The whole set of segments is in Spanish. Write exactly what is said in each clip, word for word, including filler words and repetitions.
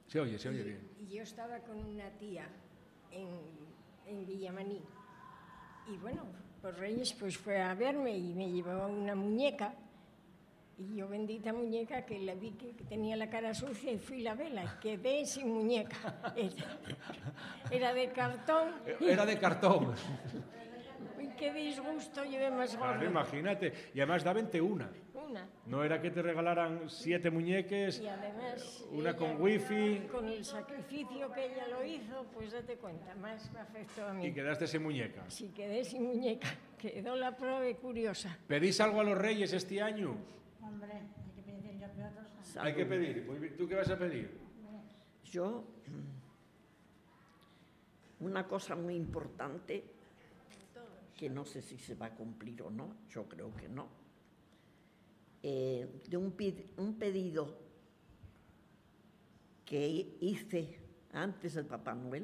Se oye, se oye y, bien. Y yo estaba con una tía en, en Villamaní. Y bueno, por Reyes pues fue a verme y me llevaba una muñeca. Y yo, bendita muñeca, que la vi que tenía la cara sucia y fui la vela. Y quedé sin muñeca. Era, era de cartón. Era de cartón. Uy, qué disgusto, llevé más gordo. Claro, imagínate. Y además da veintiuna. Una. No era que te regalaran siete muñeques, Y además, una ella, con wifi. con el sacrificio que ella lo hizo, pues date cuenta, más me afectó a mí. Y quedaste sin muñeca. Sí, quedé sin muñeca. Quedó la prueba curiosa. ¿Pedís algo a los Reyes este año? Hombre, hay que pedir yo que otros. Hay que pedir. Muy bien. ¿Tú qué vas a pedir? Yo, una cosa muy importante, que no sé si se va a cumplir o no, yo creo que no, eh, de un, un pedido que hice antes del Papá Noel,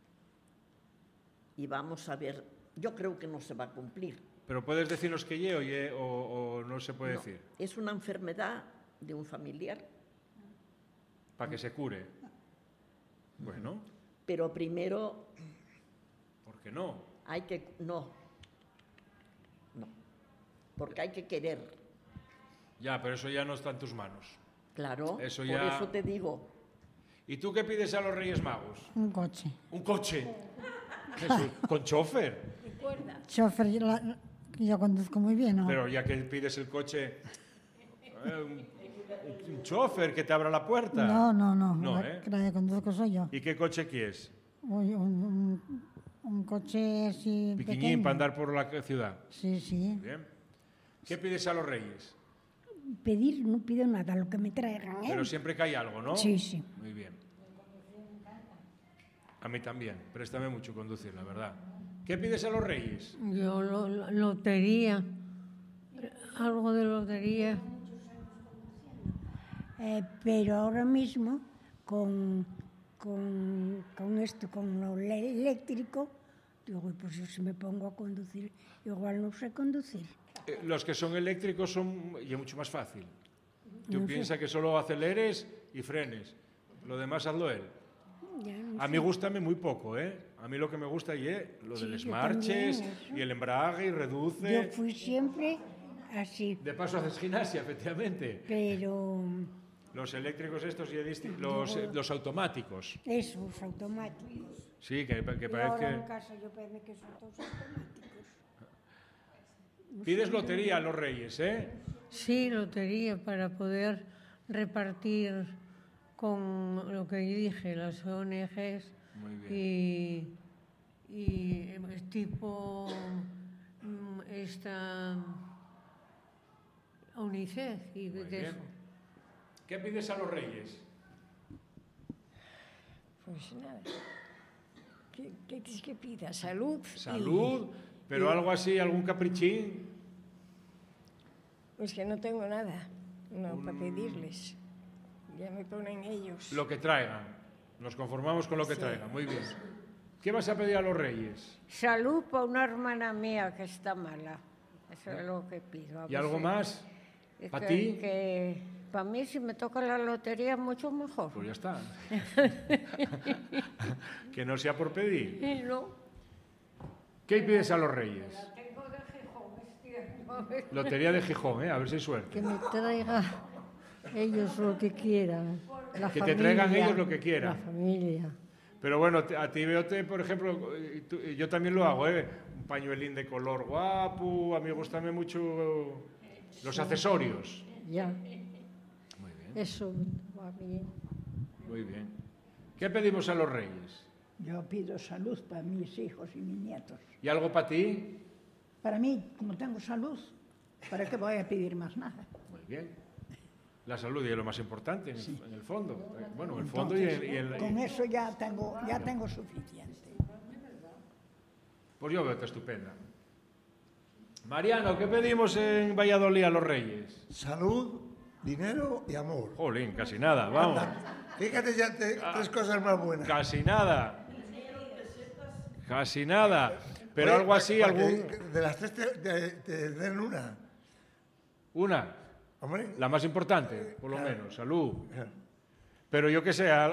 y vamos a ver, yo creo que no se va a cumplir. ¿Pero puedes decirnos qué lle, oye, o, o no se puede No, decir? es una enfermedad de un familiar. Para que se cure. Bueno, Pero primero ¿por qué no? hay que... No, no, porque hay que querer. Ya, pero eso ya no está en tus manos. Claro, Eso por ya- eso te digo. ¿Y tú qué pides a los Reyes Magos? Un coche. ¿Un coche? Jesús, ¿con chofer? Recuerda, Chofer, yo, la- yo conduzco muy bien, ¿no? Pero ya que pides el coche... eh, un, un chofer que te abra la puerta. No, no, no. No, la, ¿eh? que la que conduzco soy yo. ¿Y qué coche quieres? Uy, un, un, un coche así Piquiñín pequeño. para andar por la ciudad. Sí, sí. Bien. ¿Qué pides a los Reyes? Pedir no pido nada, lo que me traigan, ¿eh? Pero siempre que hay algo, ¿no? Sí, sí. Muy bien. A mí también. Préstame mucho conducir, la verdad. ¿Qué pides a los Reyes? Yo, lo, lo- lotería, algo de lotería. Eh, pero ahora mismo, con, con, con esto, con lo le- eléctrico, digo, pues yo si me pongo a conducir, igual no sé conducir. Eh, los que son eléctricos son y es mucho más fácil. Tú No sé. piensas que solo aceleres y frenes. Lo demás hazlo él. Ya no A sé. mí gustame muy poco, ¿eh? A mí lo que me gusta y es lo Sí, de los yo marches también, eso. y el embrague y reduce. Yo fui siempre así, De paso haces gimnasia, efectivamente. pero Los eléctricos estos y disti- los, eh, los automáticos. esos automáticos. Sí, que, que Y ahora en parece... casa yo parece que son todos automáticos. Pides lotería a los Reyes, ¿eh? Sí, lotería para poder repartir con lo que dije, las O N Ges Muy bien. y, y eh, tipo mm, esta UNICEF y Muy de bien. eso. ¿Qué pides a los Reyes? pues nada. ¿Qué, qué quieres que pida? Salud. y- Salud, pero y- algo así, algún caprichín. Pues que no tengo nada, no, para pedirles. Ya me ponen ellos. Lo que traigan. Nos conformamos con lo que Sí. traigan. Muy bien. ¿Qué vas a pedir a los Reyes? Salud para una hermana mía que está mala. Eso es lo que pido. A ¿Y ver algo si- más? es ¿Pa' que- ti? Que para mí, si me toca la lotería, mucho mejor. Pues ya está. Que no sea por pedir. Y no. ¿Qué pides a los Reyes? Tengo de Gijón este año. Lotería de Gijón, ¿eh? A ver si hay suerte. Que me traiga ellos lo que quieran. La Que te traigan familia, ellos lo que quieran. La familia. Pero bueno, te- a ti veo, te, por ejemplo, y tú- y yo también lo hago, ¿eh? Un pañuelín de color guapo, a mí me gustan mucho los accesorios. Ya, Muy bien, eso va bien. muy bien. ¿Qué pedimos a los Reyes? Yo pido salud para mis hijos y mis nietos. ¿Y algo para ti? Para mí, como tengo salud, ¿para qué voy a pedir más nada? Muy bien. La salud y es lo más importante en, el, en el fondo. Bueno, en el fondo y en, Entonces, y en- con eso ya tengo, ya tengo suficiente. Pues yo veo que estupenda. Mariano, ¿qué pedimos en Valladolid a los Reyes? Salud, dinero y amor. Jolín, casi nada, vamos. Fíjate ya te- tres cosas más buenas. Casi nada. Casi nada. Pero Oye, algo así, para que algún... De las tres te, te- te den una. Una, Hombre. la más importante, por lo Claro. menos, salud. Claro. Pero yo que sé,